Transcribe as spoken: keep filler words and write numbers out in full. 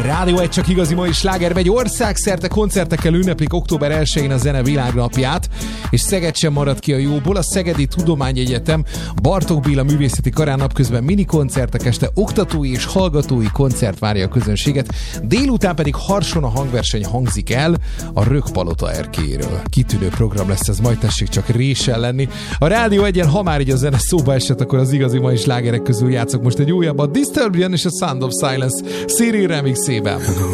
Rádió egy csak igazi mai sláger megy, országszerte koncertekkel ünneplik október elsején a zene világnapját, és Szeged sem marad ki a jóból. A Szegedi Tudományegyetem Bartók Béla Művészeti Karán napközben mini koncertek, este oktatói és hallgatói koncert várja a közönséget, délután pedig Harson a hangverseny hangzik el a Rökpalota erkélyéről. Kitűnő program lesz ez, majd tessék csak résen lenni. A Rádió egyen, ha már így a zene szóba esett, akkor az igazi mai slágerek közül játszok most egy újabb, a Disturbed és a Sound of Silence Siri remixében.